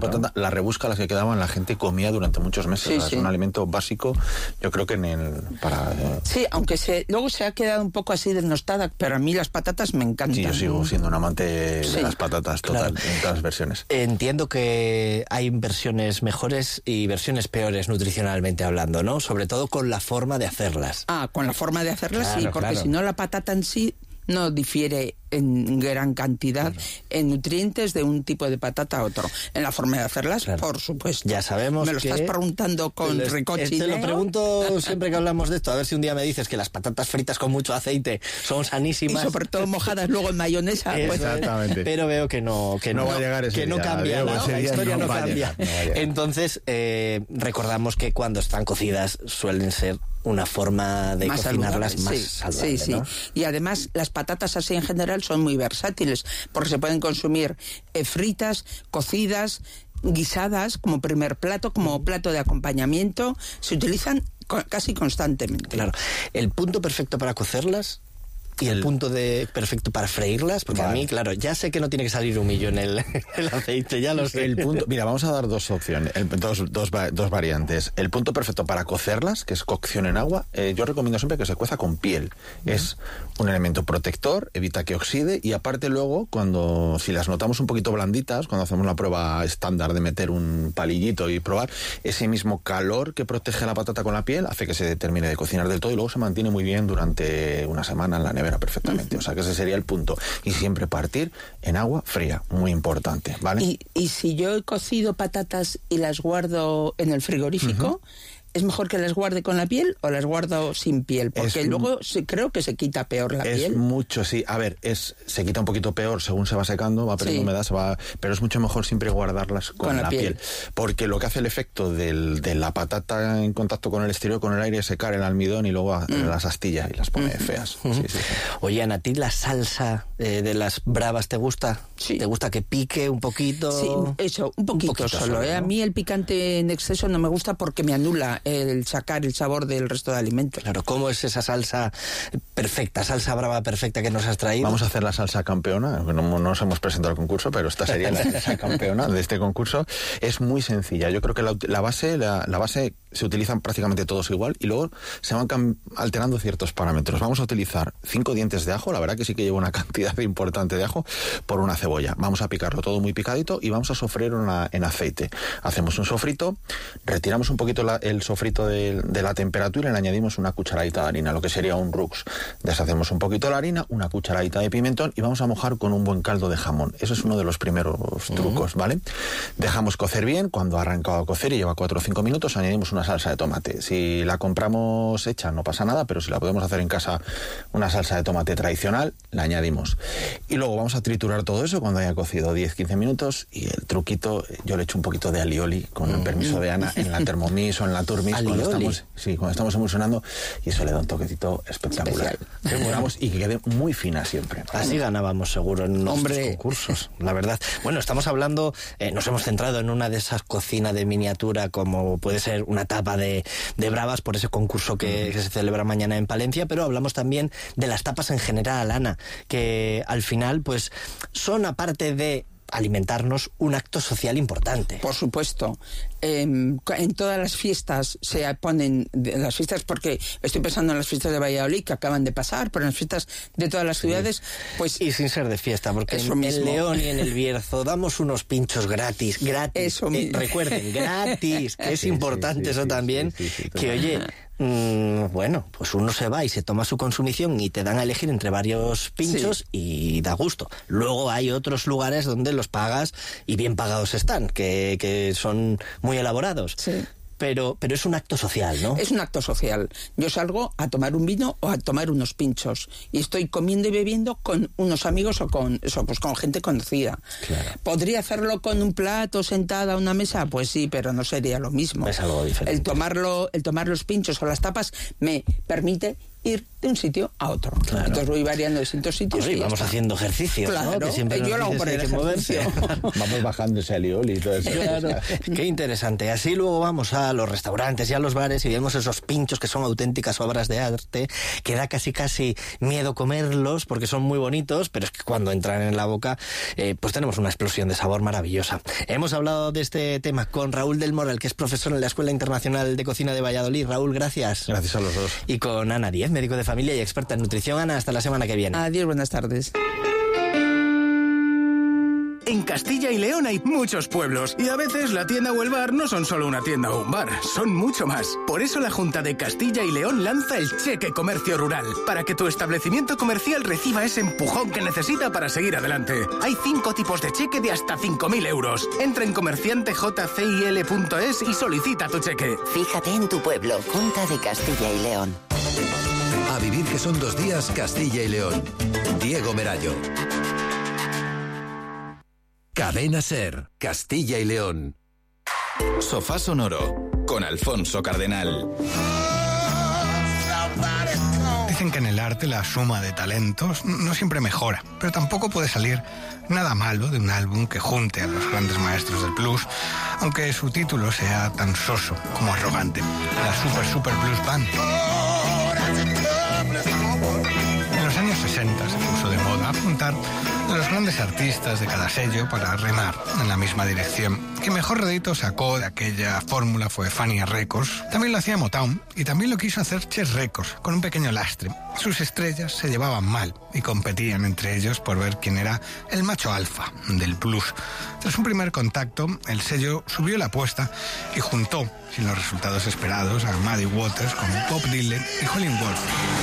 patata, la rebusca, las que quedaban, la gente comía durante muchos meses. Sí, o sea, sí. Es un alimento básico, yo creo que Sí, aunque luego se ha quedado un poco así desnostada, pero a mí las patatas me encantan. Sí, yo sigo siendo un amante de las patatas, total, claro. en todas las versiones. Entiendo que hay versiones mejores y versiones peores nutricionalmente hablando, ¿no? Sobre todo con la forma de hacerlas. Con la forma de hacerlas, Claro, sí, porque claro. si no la patata en sí no difiere en gran cantidad en nutrientes de un tipo de patata a otro. En la forma de hacerlas, por supuesto. Ya sabemos Me lo estás preguntando con ricochineo. Te lo pregunto siempre que hablamos de esto, a ver si un día me dices que las patatas fritas con mucho aceite son sanísimas. Y sobre todo mojadas luego en mayonesa. Eso, Pues, exactamente. Pero veo que no va a llegar ese que no día, cambia, Diego, ¿no? ese La día historia no no va a cambia. llegar, no va a llegar. Entonces, recordamos que cuando están cocidas suelen ser una forma de más cocinarlas saludable, más saludable, sí. ¿no? Y además las patatas así en general son muy versátiles, porque se pueden consumir fritas, cocidas, guisadas como primer plato, como plato de acompañamiento. Se utilizan casi constantemente. Claro. El punto perfecto para cocerlas y el punto perfecto para freírlas, porque a mí, claro, ya sé que no tiene que salir humillo en el aceite, ya lo sé. El punto, mira, vamos a dar dos opciones, dos variantes. El punto perfecto para cocerlas, que es cocción en agua, yo recomiendo siempre que se cueza con piel. Es un elemento protector, evita que oxide, y aparte luego, si las notamos un poquito blanditas, cuando hacemos la prueba estándar de meter un palillito y probar, ese mismo calor que protege la patata con la piel hace que se termine de cocinar del todo y luego se mantiene muy bien durante una semana en la nevera perfectamente. O sea que ese sería el punto. Y siempre partir en agua fría, muy importante, ¿vale? Y si yo he cocido patatas y las guardo en el frigorífico, ¿es mejor que las guarde con la piel o las guardo sin piel? Porque luego creo que se quita peor la piel. Es mucho, sí. A ver, se quita un poquito peor según se va secando, va perdiendo humedad, pero es mucho mejor siempre guardarlas con la piel. Porque lo que hace el efecto de la patata en contacto con el exterior, con el aire, es secar el almidón y luego las astilla y las pone feas. Sí. Oye, Ana, ¿a ti la salsa de las bravas te gusta? Sí. ¿Te gusta que pique un poquito? Sí, eso, un poquito solo. ¿no? A mí el picante en exceso no me gusta porque me anula el sacar el sabor del resto de alimentos. Claro, ¿cómo es esa salsa perfecta, salsa brava perfecta que nos has traído? Vamos a hacer la salsa campeona, no nos hemos presentado al concurso, pero esta sería la salsa campeona de este concurso. Es muy sencilla, yo creo que la base se utilizan prácticamente todos igual y luego se van alterando ciertos parámetros. Vamos a utilizar 5 dientes de ajo, la verdad que sí que lleva una cantidad importante de ajo, por una cebolla. Vamos a picarlo todo muy picadito y vamos a sofreír en aceite. Hacemos un sofrito, retiramos un poquito el sofrito de la temperatura y le añadimos una cucharadita de harina, lo que sería un rux. Deshacemos un poquito la harina, una cucharadita de pimentón y vamos a mojar con un buen caldo de jamón. Eso es uno de los primeros trucos, ¿vale? Dejamos cocer bien. Cuando ha arrancado a cocer y lleva 4 o 5 minutos, añadimos una salsa de tomate. Si la compramos hecha no pasa nada, pero si la podemos hacer en casa, una salsa de tomate tradicional, la añadimos. Y luego vamos a triturar todo eso cuando haya cocido 10-15 minutos y el truquito, yo le echo un poquito de alioli, con el permiso de Ana, en la Thermomix o en la Turmix, cuando estamos emulsionando, y eso le da un toquecito espectacular. Y que quede muy fina siempre. Así ganábamos seguro en nuestros concursos, la verdad. Bueno, estamos hablando, nos hemos centrado en una de esas cocinas de miniatura como puede ser una tapa de bravas por ese concurso que se celebra mañana en Palencia, pero hablamos también de las tapas en general, Ana, que al final pues son, aparte de alimentarnos, un acto social importante. Por supuesto. En todas las fiestas se ponen, las fiestas, porque estoy pensando en las fiestas de Valladolid que acaban de pasar, pero en las fiestas de todas las ciudades, pues... Y sin ser de fiesta, porque en León y en el Bierzo damos unos pinchos gratis. Eso mismo. Recuerden, gratis, que es importante eso también, que oye... bueno, pues uno se va y se toma su consumición y te dan a elegir entre varios pinchos y da gusto. Luego hay otros lugares donde los pagas y bien pagados están, que son muy elaborados. Sí. Pero es un acto social, ¿no? Es un acto social. Yo salgo a tomar un vino o a tomar unos pinchos y estoy comiendo y bebiendo con unos amigos o con gente conocida. Claro. ¿Podría hacerlo con un plato sentada a una mesa? Pues sí, pero no sería lo mismo. Es algo diferente. El tomar los pinchos o las tapas me permite ir de un sitio a otro. Claro. Entonces voy variando de distintos sitios. Pues sí, vamos haciendo ejercicio, claro, ¿no? Que siempre yo lo hago por el ejercicio. Vamos bajando ese alioli y todo eso. Claro, qué interesante. Así luego vamos a los restaurantes y a los bares y vemos esos pinchos que son auténticas obras de arte, que da casi miedo comerlos porque son muy bonitos, pero es que cuando entran en la boca, pues tenemos una explosión de sabor maravillosa. Hemos hablado de este tema con Raúl del Moral, que es profesor en la Escuela Internacional de Cocina de Valladolid. Raúl, gracias. Gracias a los dos. Y con Ana Díez, médico de familia y experta en nutrición. Ana, hasta la semana que viene. Adiós, buenas tardes. En Castilla y León hay muchos pueblos y a veces la tienda o el bar no son solo una tienda o un bar, son mucho más. Por eso la Junta de Castilla y León lanza el Cheque Comercio Rural, para que tu establecimiento comercial reciba ese empujón que necesita para seguir adelante. Hay 5 tipos de cheque de hasta 5.000 euros. Entra en comerciantejcil.es y solicita tu cheque. Fíjate en tu pueblo, Junta de Castilla y León. A vivir que son 2 días, Castilla y León. Diego Merallo. Cadena SER, Castilla y León. Sofá Sonoro, con Alfonso Cardenal. Dicen que en el arte la suma de talentos no siempre mejora, pero tampoco puede salir nada malo de un álbum que junte a los grandes maestros del blues, aunque su título sea tan soso como arrogante. La Super Blues Band. En los años 60 se puso de moda apuntar a los grandes artistas de cada sello para remar en la misma dirección. Quien mejor rédito sacó de aquella fórmula fue Fania Records. También lo hacía Motown y también lo quiso hacer Chess Records, con un pequeño lastre. Sus estrellas se llevaban mal y competían entre ellos por ver quién era el macho alfa del blues. Tras un primer contacto, el sello subió la apuesta y juntó, sin los resultados esperados, a Muddy Waters con Bob Dylan y Howlin' Wolf.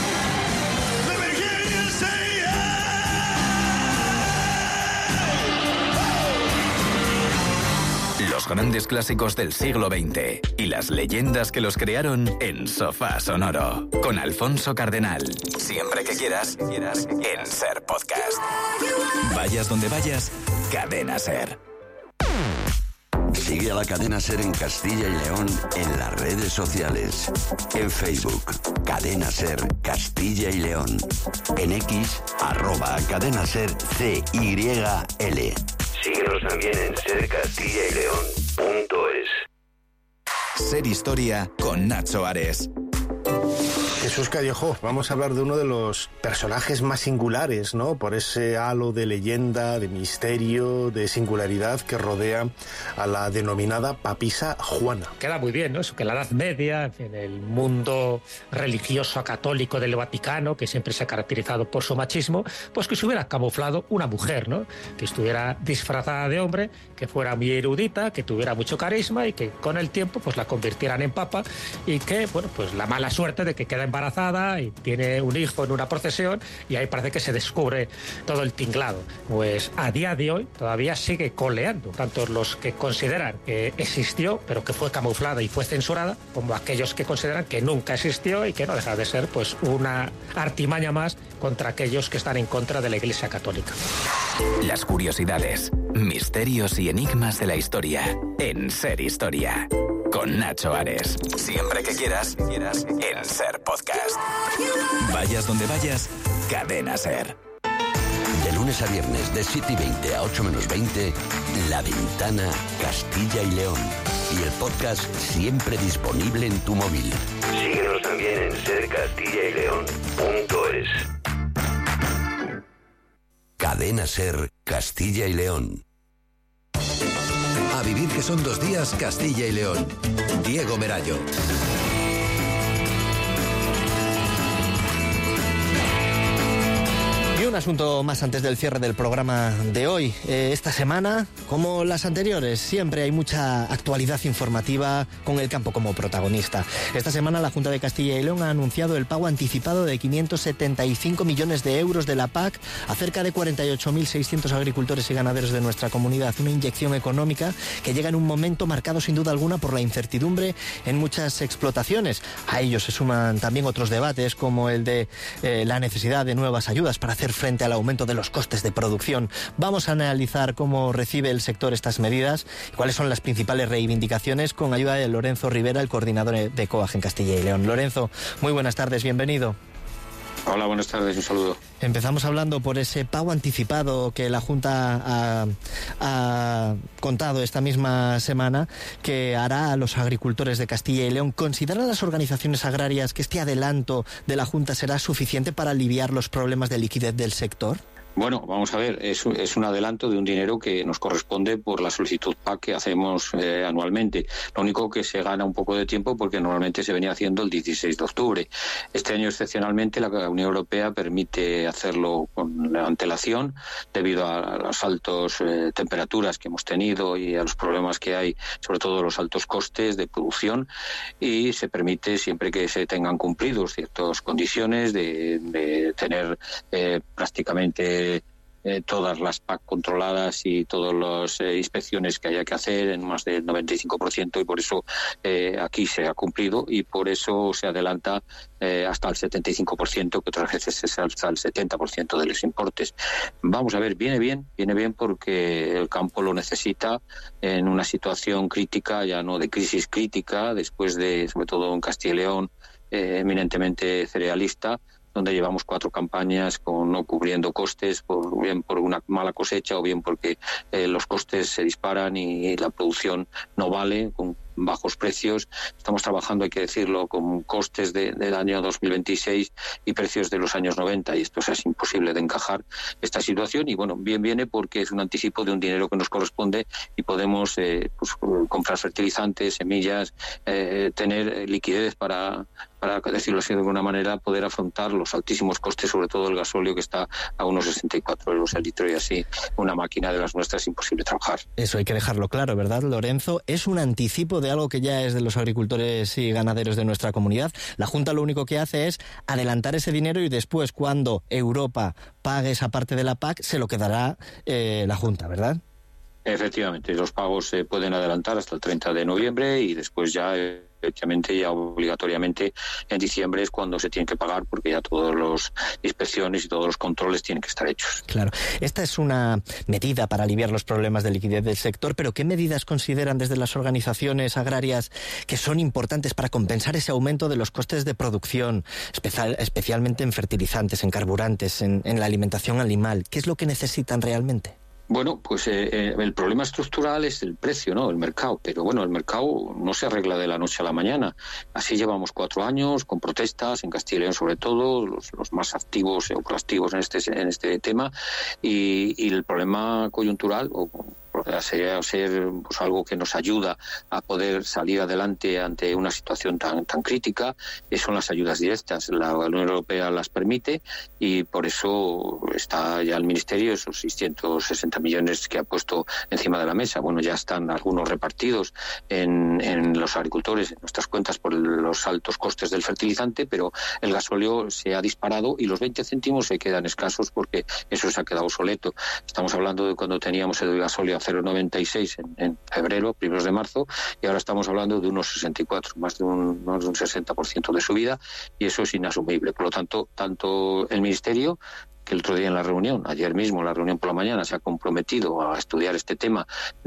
Los grandes clásicos del siglo XX y las leyendas que los crearon en Sofá Sonoro, con Alfonso Cardenal. Siempre que quieras, en SER Podcast. Vayas donde vayas, Cadena SER. Sigue a la Cadena SER en Castilla y León en las redes sociales. En Facebook, Cadena SER Castilla y León. En X, @CadenaSER CYL. Síguenos también en sercastillaileón.es. SER Historia con Nacho Ares. Jesús Callejo, vamos a hablar de uno de los personajes más singulares, ¿no? Por ese halo de leyenda, de misterio, de singularidad que rodea a la denominada papisa Juana. Queda muy bien, ¿no? Eso que en la Edad Media, en el mundo religioso católico del Vaticano, que siempre se ha caracterizado por su machismo, pues que se hubiera camuflado una mujer, ¿no? Que estuviera disfrazada de hombre, que fuera muy erudita, que tuviera mucho carisma y que con el tiempo pues la convirtieran en papa y que, bueno, pues la mala suerte de que queda embarazada y tiene un hijo en una procesión y ahí parece que se descubre todo el tinglado. Pues a día de hoy todavía sigue coleando, tanto los que consideran que existió pero que fue camuflada y fue censurada, como aquellos que consideran que nunca existió y que no deja de ser pues una artimaña más contra aquellos que están en contra de la Iglesia Católica. Las curiosidades, misterios y enigmas de la historia en SER Historia. Con Nacho Ares. Siempre que quieras, en SER Podcast. Vayas donde vayas, Cadena SER. De lunes a viernes, de 7:20 a 8 menos 20, La Ventana, Castilla y León. Y el podcast siempre disponible en tu móvil. Síguenos también en sercastillaileón.es. Cadena SER, Castilla y León. A vivir que son 2 días, Castilla y León. Diego Merallo. Y un asunto más antes del cierre del programa de hoy. Esta semana, como las anteriores, siempre hay mucha actualidad informativa con el campo como protagonista. Esta semana la Junta de Castilla y León ha anunciado el pago anticipado de 575 millones de euros de la PAC a cerca de 48.600 agricultores y ganaderos de nuestra comunidad. Una inyección económica que llega en un momento marcado sin duda alguna por la incertidumbre en muchas explotaciones. A ellos se suman también otros debates como el de la necesidad de nuevas ayudas para hacer frente al aumento de los costes de producción. Vamos a analizar cómo recibe el sector estas medidas y cuáles son las principales reivindicaciones con ayuda de Lorenzo Rivera, el coordinador de COAG en Castilla y León. Lorenzo, muy buenas tardes, bienvenido. Hola, buenas tardes, un saludo. Empezamos hablando por ese pago anticipado que la Junta ha contado esta misma semana que hará a los agricultores de Castilla y León. ¿Consideran las organizaciones agrarias que este adelanto de la Junta será suficiente para aliviar los problemas de liquidez del sector? Bueno, vamos a ver, es un adelanto de un dinero que nos corresponde por la solicitud PAC que hacemos anualmente. Lo único que se gana un poco de tiempo porque normalmente se venía haciendo el 16 de octubre. Este año, excepcionalmente, la Unión Europea permite hacerlo con antelación debido a las altas temperaturas que hemos tenido y a los problemas que hay, sobre todo los altos costes de producción, y se permite siempre que se tengan cumplidos ciertas condiciones de tener prácticamente todas las PAC controladas y todas las inspecciones que haya que hacer en más del 95%, y por eso aquí se ha cumplido y por eso se adelanta hasta el 75%, que otras veces es hasta el 70% de los importes. Vamos a ver, viene bien porque el campo lo necesita en una situación crítica, ya no de crisis crítica, después de, sobre todo en Castilla y León, eminentemente cerealista, donde llevamos 4 campañas no cubriendo costes, bien por una mala cosecha o bien porque los costes se disparan y la producción no vale, con bajos precios. Estamos trabajando, hay que decirlo, con costes del año 2026 y precios de los años 90, y esto es imposible de encajar esta situación. Y bueno, bien viene porque es un anticipo de un dinero que nos corresponde y podemos comprar fertilizantes, semillas, tener liquidez para decirlo así de alguna manera, poder afrontar los altísimos costes, sobre todo el gasóleo, que está a unos 64 euros el litro, y así una máquina de las nuestras es imposible trabajar. Eso hay que dejarlo claro, ¿verdad, Lorenzo? Es un anticipo de algo que ya es de los agricultores y ganaderos de nuestra comunidad. La Junta lo único que hace es adelantar ese dinero y después, cuando Europa pague esa parte de la PAC, se lo quedará la Junta, ¿verdad? Efectivamente, los pagos se pueden adelantar hasta el 30 de noviembre y después ya obligatoriamente en diciembre es cuando se tienen que pagar, porque ya todas las inspecciones y todos los controles tienen que estar hechos. Claro, esta es una medida para aliviar los problemas de liquidez del sector, pero ¿qué medidas consideran desde las organizaciones agrarias que son importantes para compensar ese aumento de los costes de producción, especialmente en fertilizantes, en carburantes, en la alimentación animal? ¿Qué es lo que necesitan realmente? Bueno, pues el problema estructural es el precio, ¿no? El mercado. Pero bueno, el mercado no se arregla de la noche a la mañana. Así llevamos 4 años con protestas en Castilla y León, sobre todo los más activos o proactivos en este tema, y el problema coyuntural sería ser pues algo que nos ayuda a poder salir adelante ante una situación tan crítica, son las ayudas directas. La Unión Europea las permite y por eso está ya el Ministerio esos 660 millones que ha puesto encima de la mesa. Bueno, ya están algunos repartidos en los agricultores, en nuestras cuentas, por los altos costes del fertilizante, pero el gasóleo se ha disparado y los 20 céntimos se quedan escasos porque eso se ha quedado obsoleto. Estamos hablando de cuando teníamos el gasóleo a 0,96 en febrero, primeros de marzo, y ahora estamos hablando de unos 64, más de un 60% de subida, y eso es inasumible. Por lo tanto, tanto el Ministerio, que el otro día en la reunión, ayer mismo en la reunión por la mañana, se ha comprometido a estudiar este tema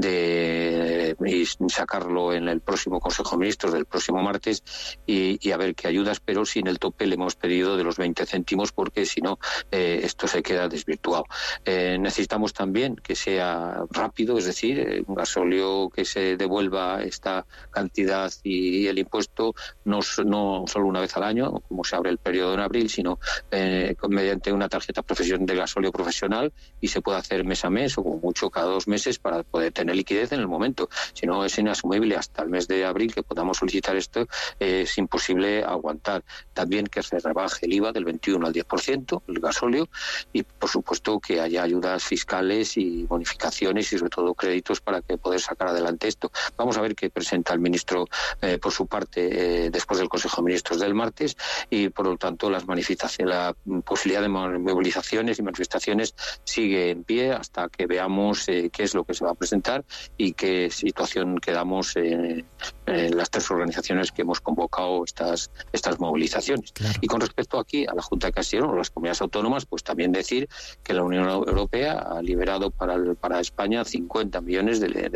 y sacarlo en el próximo Consejo de Ministros del próximo martes y a ver qué ayudas, pero sin el tope le hemos pedido de los 20 céntimos porque si no esto se queda desvirtuado. Necesitamos también que sea rápido, es decir, un gasóleo que se devuelva esta cantidad y el impuesto no solo una vez al año, como se abre el periodo en abril, sino mediante una tarjeta de gasóleo profesional, y se puede hacer mes a mes o como mucho cada 2 meses para poder tener liquidez en el momento. Si no, es inasumible. Hasta el mes de abril que podamos solicitar esto, es imposible aguantar. También que se rebaje el IVA del 21 al 10%, el gasóleo, y por supuesto que haya ayudas fiscales y bonificaciones y sobre todo créditos para que poder sacar adelante esto. Vamos a ver qué presenta el ministro por su parte después del Consejo de Ministros del martes, y por lo tanto la posibilidad de movilización y manifestaciones sigue en pie hasta que veamos qué es lo que se va a presentar y qué situación información que damos en las 3 organizaciones que hemos convocado estas movilizaciones. Claro. Y con respecto aquí a la Junta de Castilla y León o las comunidades autónomas, pues también decir que la Unión Europea ha liberado para España 50 millones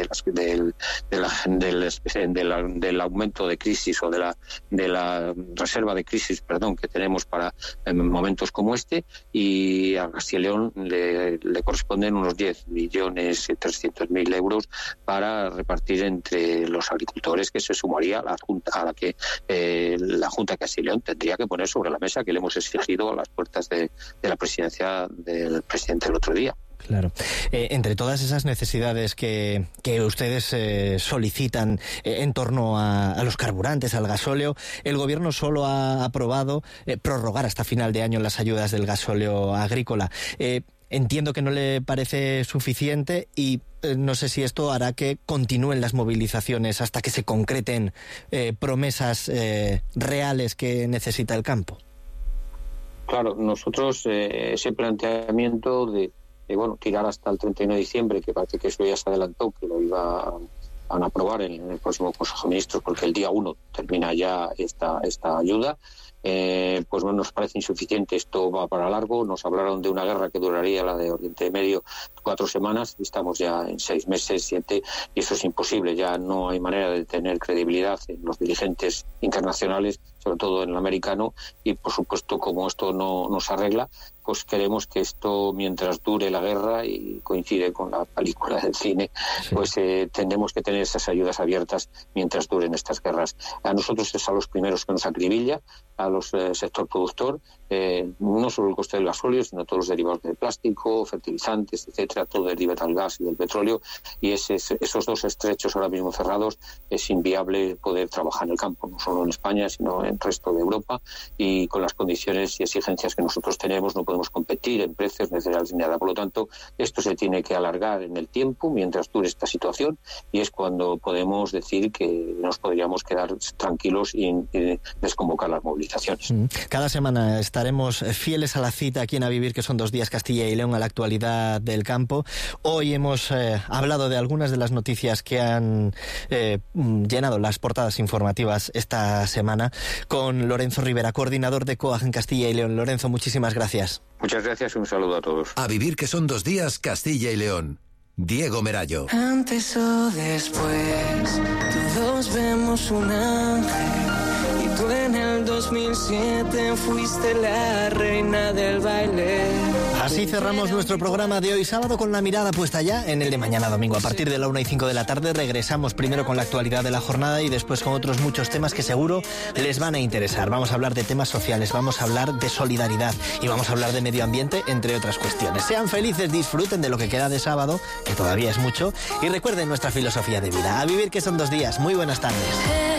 del aumento de crisis o de la reserva de crisis, que tenemos para momentos como este, y a Castilla y León le corresponden unos 10.300.000 euros para repartir entre los agricultores, que se sumaría a la Junta de Castilla y León tendría que poner sobre la mesa, que le hemos exigido a las puertas de la presidencia del presidente el otro día. Claro. Entre todas esas necesidades que ustedes solicitan en torno a los carburantes, al gasóleo, el Gobierno solo ha aprobado prorrogar hasta final de año las ayudas del gasóleo agrícola. Entiendo que no le parece suficiente y no sé si esto hará que continúen las movilizaciones hasta que se concreten promesas reales que necesita el campo. Claro, nosotros ese planteamiento de tirar hasta el 31 de diciembre, que parece que eso ya se adelantó, que lo iba a aprobar en el próximo Consejo de Ministros, porque el día 1 termina ya esta ayuda. Nos parece insuficiente, esto va para largo. Nos hablaron de una guerra que duraría, la de Oriente Medio, 4 semanas, estamos ya en 6 meses, 7, y eso es imposible. Ya no hay manera de tener credibilidad en los dirigentes internacionales, sobre todo en el americano, y por supuesto, como esto no se arregla, pues queremos que esto, mientras dure la guerra, y coincide con la película del cine, pues tendremos que tener esas ayudas abiertas mientras duren estas guerras. A nosotros es a los primeros que nos acribilla, a los sector productor, no solo el coste del gasóleo, sino todos los derivados del plástico, fertilizantes, etcétera, todo deriva del gas y del petróleo, y esos 2 estrechos ahora mismo cerrados es inviable poder trabajar en el campo, no solo en España, sino en el resto de Europa, y con las condiciones y exigencias que nosotros tenemos no podemos competir en precios ni cereales ni nada. Por lo tanto, esto se tiene que alargar en el tiempo mientras dure esta situación, y es cuando podemos decir que nos podríamos quedar tranquilos y desconvocar las movilizaciones. Cada semana estaremos fieles a la cita aquí en A Vivir, que son 2 días Castilla y León, a la actualidad del campo. Hoy hemos hablado de algunas de las noticias que han llenado las portadas informativas esta semana con Lorenzo Rivera, coordinador de COAG en Castilla y León. Lorenzo, muchísimas gracias. Muchas gracias y un saludo a todos. A Vivir, que son 2 días Castilla y León. Diego Merallo. Antes o después, todos vemos un ángel. Y tú en el 2007 fuiste la reina del baile. Así cerramos nuestro programa de hoy sábado, con la mirada puesta ya en el de mañana domingo. A partir de la 1:05 de la tarde regresamos primero con la actualidad de la jornada y después con otros muchos temas que seguro les van a interesar. Vamos a hablar de temas sociales, vamos a hablar de solidaridad y vamos a hablar de medio ambiente, entre otras cuestiones. Sean felices, disfruten de lo que queda de sábado, que todavía es mucho, y recuerden nuestra filosofía de vida. A vivir, que son 2 días. Muy buenas tardes.